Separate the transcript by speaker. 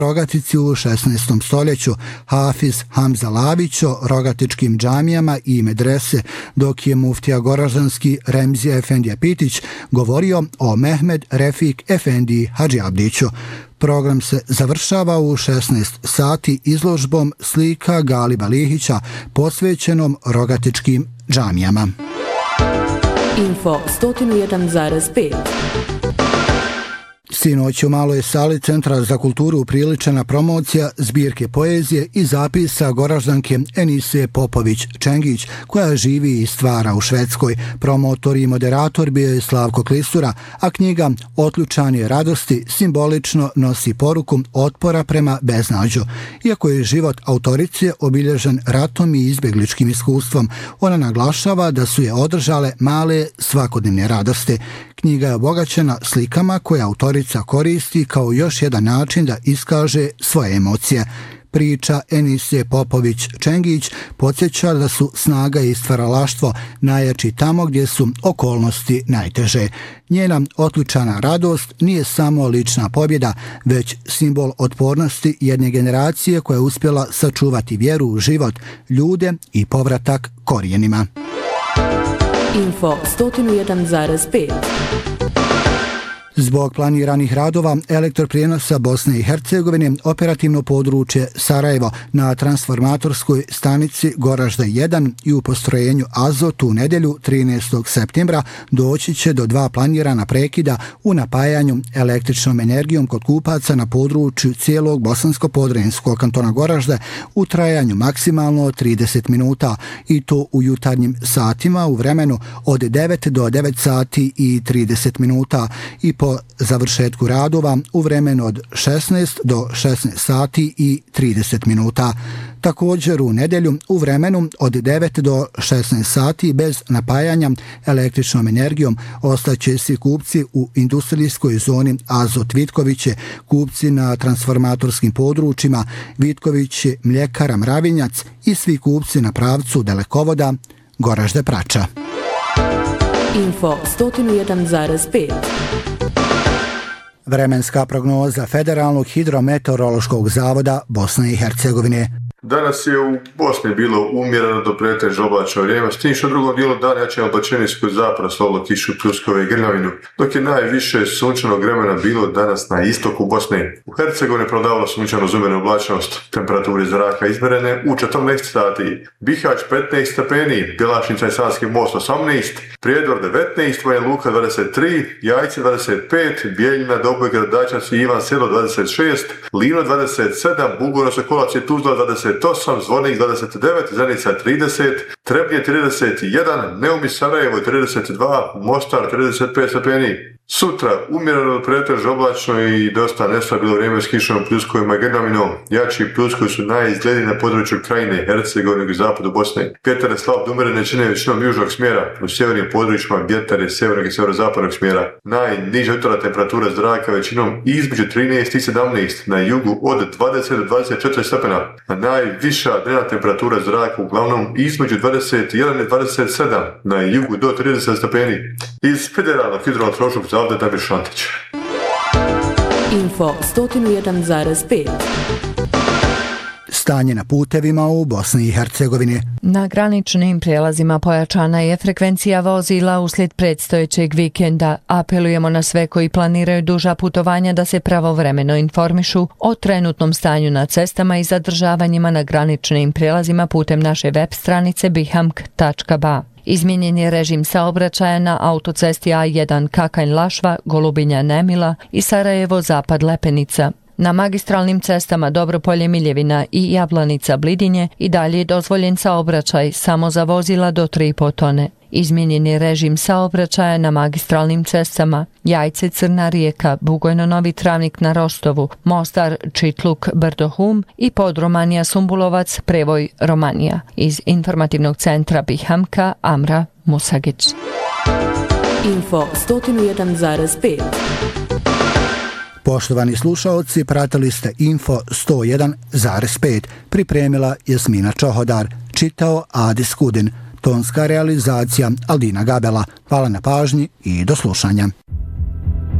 Speaker 1: Rogatici u 16. stoljeću, Hafiz Hamza Lavić o rogatičkim džamijama i medrese, dok je muftija goraždanski Remzija Efendija Pitić govorio o Mehmed Refik Efendiji Hadži Abdiću. Program se završava u 16 sati izložbom slika Galiba Lihića posvećenom rogatičkim džamijama.
Speaker 2: Info 101,5.
Speaker 1: Sinoć u maloj sali Centra za kulturu upriličena promocija zbirke poezije i zapisa goraždanke Enise Popović-Čengić, koja živi i stvara u Švedskoj. Promotor i moderator bio je Slavko Klisura, a knjiga Otključanje radosti simbolično nosi poruku otpora prema beznađu. Iako je život autorice obilježen ratom i izbjegličkim iskustvom, ona naglašava da su je održale male svakodnevne radosti. Knjiga je obogaćena slikama koje autorica koristi kao još jedan način da iskaže svoje emocije. Priča Enise Popović-Čengić podsjeća da su snaga i stvaralaštvo najjači tamo gdje su okolnosti najteže. Njena otključana radost nije samo lična pobjeda, već simbol otpornosti jedne generacije koja je uspjela sačuvati vjeru u život, ljude i povratak korijenima.
Speaker 2: Info 101,5.
Speaker 1: Zbog planiranih radova elektroprijenosa Bosne i Hercegovine, operativno područje Sarajevo na transformatorskoj stanici Goražde 1 i u postrojenju Azot u nedjelju 13. septembra doći će do 2 planirana prekida u napajanju električnom energijom kod kupaca na području cijelog bosansko-podrinskog kantona Goražde u trajanju maksimalno 30 minuta i to u jutarnjim satima u vremenu od 9 do 9 sati i 30 minuta i po završetku radova u vremenu od 16 do 16 sati i 30 minuta. Također u nedjelju u vremenu od 9 do 16 sati bez napajanja električnom energijom ostaće svi kupci u industrijskoj zoni Azot Vitkoviće, kupci na transformatorskim područjima Vitkoviće, Mljekara Mravinjac i svi kupci na pravcu dalekovoda Goražde Prača.
Speaker 2: Info 101,5.
Speaker 1: Vremenska prognoza Federalnog hidrometeorološkog zavoda Bosne i Hercegovine.
Speaker 3: Danas je u Bosni bilo umjereno do pretežno oblačno vrijeme, s tim što u drugom dijelu dana jače oblačenijsku zapravo slobodnu kišu, pljuskove i grmljavinu, dok je najviše sunčanog vremena bilo danas na istoku Bosne. U Hercegovini prevladavalo sunčano uz umjerenu oblačnost, temperature zraka izmjerene u 14 sati, Bihać 15 stepeni, Bjelašnica i Savski Most 18, Prijedor 19, Banja Luka 23, Jajce 25, Bijeljina, Dobojgrad, Dačac i Ivan Selo 26, Livno 27, Bugojno, Sokolac i Tuzla 28, Zvornik 29, Zenica 30, Trebnje 31, Neum i Sarajevo 32, Mostar 35 stepeni. Sutra umjereno pretežno oblačno i dosta nestabilno vrijeme s kišom, pljuskovima i grmljavinom. Jači pljuskovi su najizgledniji na području Krajine, Hercegovine i zapadu Bosne. Vjetar je slab do umjerene čine većinom južnog smjera. U sjevernim područjima vjetar je sjevernog i sjeverozapadnog smjera. Najniža jutarnja temperatura zraka većinom između 13 i 17, na jugu od 20 do 24 stepena. A najviša dnevna temperatura zraka uglavnom između 21 i 27, na jugu do 30 stepeni. Iz Federalnog hidrometeorološkog zavoda Damir Šantić.
Speaker 2: Info 101,5.
Speaker 1: Stanje na putevima u Bosni i Hercegovini.
Speaker 4: Na graničnim prijelazima pojačana je frekvencija vozila uslijed predstojećeg vikenda. Apelujemo na sve koji planiraju duža putovanja da se pravovremeno informišu o trenutnom stanju na cestama i zadržavanjima na graničnim prijelazima putem naše web stranice bihamk.ba. Izmijenjen je režim saobraćaja na autocesti A1 Kakanj-Lašva, Golubinja-Nemila i Sarajevo-Zapad-Lepenica. Na magistralnim cestama Dobropolje-Miljevina i Jablanica-Blidinje i dalje je dozvoljen saobraćaj samo za vozila do 3,5 tone. Izmijenjen je režim saobraćaja na magistralnim cestama Jajce-Crna Rijeka, Bugojno-Novi Travnik na Rostovu, Mostar-Čitluk-Brdo-Hum i Podromanija-Sumbulovac, Prevoj-Romanija. Iz informativnog centra Bihamka, Amra Musagić.
Speaker 2: Info 101,5.
Speaker 1: Poštovani slušaoci, pratili ste Info 101,5. Pripremila Jasmina Čohodar, čitao Adis Kudin. Tonska realizacija Aldina Gabela. Hvala na pažnji i do slušanja.